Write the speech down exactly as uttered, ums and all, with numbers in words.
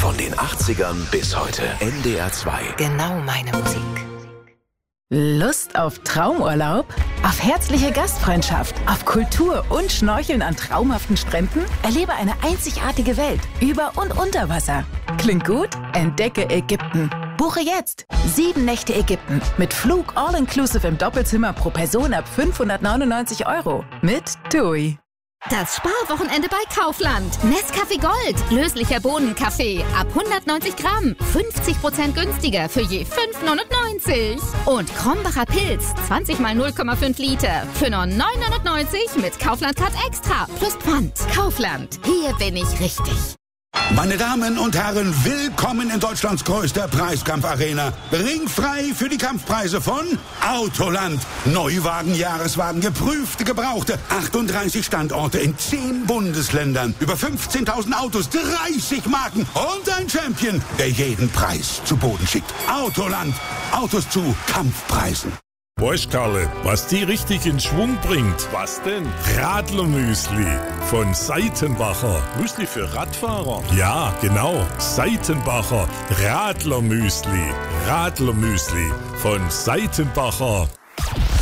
Von den achtzigern bis heute. N D R zwei. Genau meine Musik. Lust auf Traumurlaub? Auf herzliche Gastfreundschaft? Auf Kultur und Schnorcheln an traumhaften Stränden? Erlebe eine einzigartige Welt über und unter Wasser. Klingt gut? Entdecke Ägypten. Buche jetzt sieben Nächte Ägypten mit Flug all-inclusive im Doppelzimmer pro Person ab fünfhundertneunundneunzig Euro mit TUI. Das Sparwochenende bei Kaufland. Nescafé Gold. Löslicher Bohnenkaffee. Ab hundertneunzig Gramm. fünfzig Prozent günstiger für je fünf neunundneunzig. Und Krombacher Pilz. zwanzig mal null Komma fünf Liter. Für nur neun neunundneunzig mit Kaufland Card Extra. Plus Pfand. Kaufland. Hier bin ich richtig. Meine Damen und Herren, willkommen in Deutschlands größter Preiskampfarena. Ringfrei für die Kampfpreise von Autoland. Neuwagen, Jahreswagen, geprüfte, gebrauchte. achtunddreißig Standorte in zehn Bundesländern. Über fünfzehntausend Autos, dreißig Marken und ein Champion, der jeden Preis zu Boden schickt. Autoland. Autos zu Kampfpreisen. Bosch, Karle, was die richtig in Schwung bringt. Was denn? Radlermüsli von Seitenbacher. Müsli für Radfahrer? Ja, genau. Seitenbacher Radlermüsli. Radlermüsli von Seitenbacher.